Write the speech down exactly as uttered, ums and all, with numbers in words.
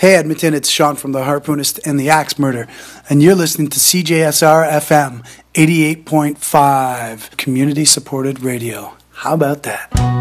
Hey Edmonton, it's Sean from The Harpoonist and The Axe Murder, and you're listening to C J S R F M eighty-eight point five, community-supported radio. How about that?